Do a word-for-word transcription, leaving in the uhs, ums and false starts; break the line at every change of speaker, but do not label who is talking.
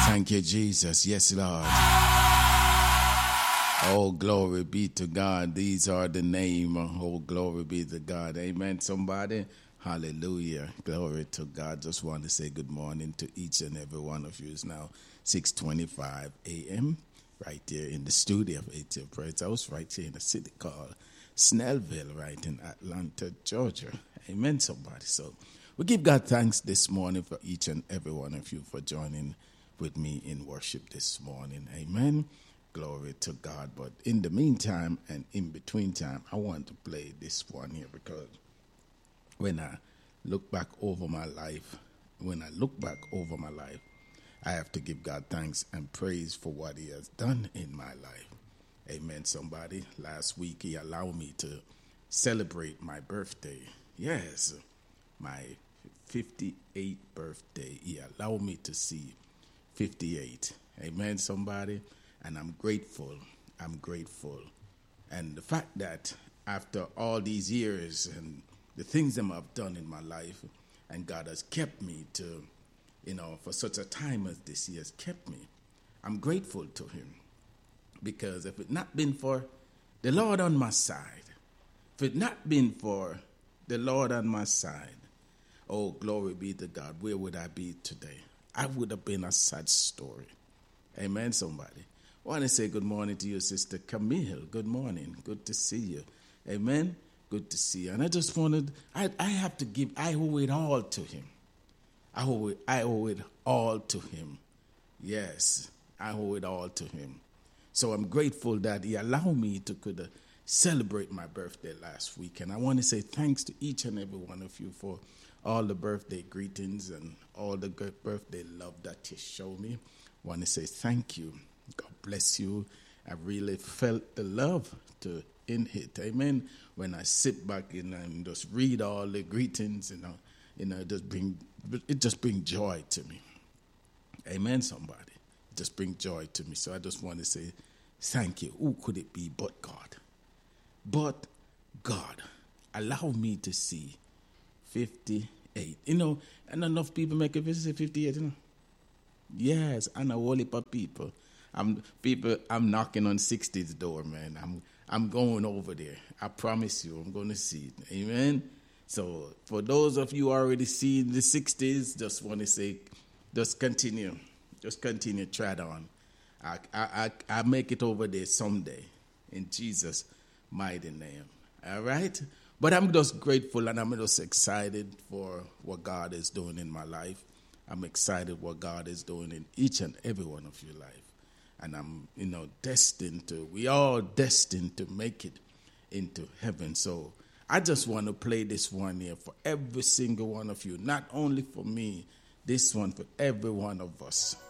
Thank you, Jesus. Yes, Lord. Oh, glory be to God. These are the name. Oh, glory be to God. Amen, somebody. Hallelujah. Glory to God. Just want to say good morning to each and every one of you. It's now six twenty-five a.m. right here in the studio of A T L Praise House, right here in the city called Snellville, right in Atlanta, Georgia. Amen, somebody. So we give God thanks this morning for each and every one of you for joining with me in worship this morning. Amen. Glory to God. But in the meantime and in between time, I want to play this one here because when I look back over my life, when I look back over my life, I have to give God thanks and praise for what he has done in my life. Amen, somebody. Last week, he allowed me to celebrate my birthday. Yes, my fifty-eighth birthday. He allowed me to see fifty-eight. Amen, somebody. And I'm grateful. I'm grateful. And the fact that after all these years and the things that I've done in my life, and God has kept me to, you know, for such a time as this, he has kept me. I'm grateful to him. Because if it not been for the Lord on my side, if it not been for the Lord on my side, oh, glory be to God, where would I be today? I would have been a sad story. Amen, somebody. I want to say good morning to you, Sister Camille. Good morning. Good to see you. Amen. Good to see you. And I just wanted, I, I have to give, I owe it all to him. I owe it, I owe it all to him. Yes, I owe it all to him. So I'm grateful that he allowed me to could uh, celebrate my birthday last week. And I want to say thanks to each and every one of you for all the birthday greetings and all the good birthday love that you show me. I want to say thank you. God bless you. I really felt the love to in it. Amen. When I sit back and, and just read all the greetings, you know, you know, it just bring it just bring joy to me. Amen, somebody. It just bring joy to me. So I just want to say thank you. Who could it be but God? But God allowed me to see fifty-eight. You know, and enough people make a visit fifty-eight, you know. Yes, and a whole heap of people. I'm people. I'm knocking on sixty's door, man. I'm I'm going over there. I promise you, I'm going to see it. Amen. So for those of you already see the sixties, just want to say, just continue, just continue. Try it on. I I I I make it over there someday, in Jesus' mighty name. All right. But I'm just grateful and I'm just excited for what God is doing in my life. I'm excited what God is doing in each and every one of your life. And I'm, you know, destined to, we all destined to make it into heaven. So I just want to play this one here for every single one of you. Not only for me, this one for every one of us.